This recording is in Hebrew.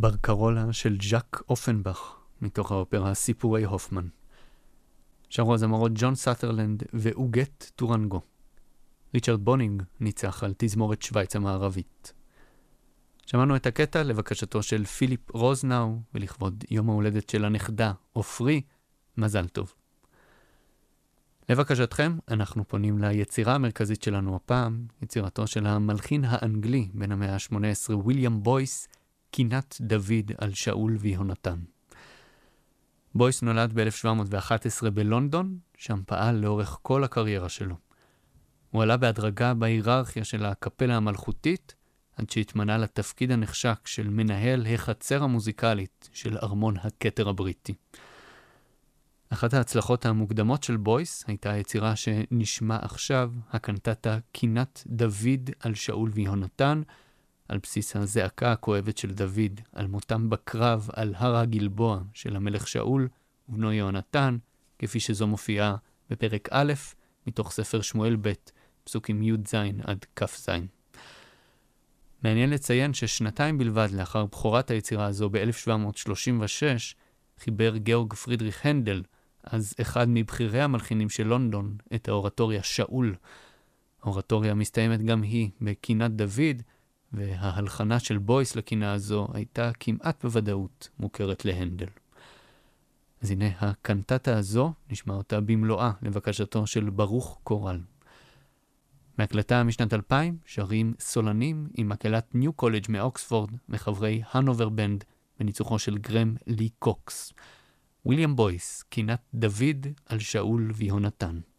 ברקרולה של ז'אק אופנבך, מתוך האופרה סיפורי הופמן. שרו הזמרות ג'ון סאתרלנד ואוגט טורנגו. ריצ'רד בונינג ניצח על תזמורת שוויץ המערבית. שמענו את הקטע לבקשתו של פיליפ רוזנאו, ולכבוד יום ההולדת של הנכדה, עופרי, מזל טוב. לבקשתכם, אנחנו פונים ליצירה המרכזית שלנו הפעם, יצירתו של המלחין האנגלי בן המאה ה-18, ויליאם בויס, קינת דוד על שאול ויהונתן. בויס נולד ב-1711 בלונדון, שם פעל לאורך כל הקריירה שלו. הוא עלה בהדרגה בהיררכיה של הקפלה המלכותית, עד שהתמנה לתפקיד הנחשק של מנהל החצר המוזיקלית של ארמון הכתר הבריטי. אחת ההצלחות המוקדמות של בויס הייתה היצירה שנשמע עכשיו, הקנטטה קינת דוד על שאול ויהונתן, על בסיס הזעקה הכואבת של דוד על מותם בקרב על הר הגלבוע של המלך שאול ובנו יהונתן, כפי שזו מופיעה בפרק א' מתוך ספר שמואל ב', פסוקים י' ז' עד כ' ז'. מעניין לציין ששנתיים בלבד לאחר בכורת היצירה הזו ב-1736, חיבר גאורג פרידריך הנדל, אז אחד מבחירי המלחינים של לונדון, את האורטוריה שאול. האורטוריה מסתיימת גם היא בקינת דוד, וההלחנה של בויס לקינה הזו הייתה כמעט בוודאות מוכרת להנדל. אז הנה הקנטטה הזו, נשמע אותה במלואה לבקשתו של ברוך קורל. מהקלטה משנת 2000 שרים סולנים עם מקהלת ניו קולג' מאוקספורד מחברי הנובר בנד בניצוחו של גרם לי קוקס. ויליאם בויס, קינת דוד על שאול ויהונתן.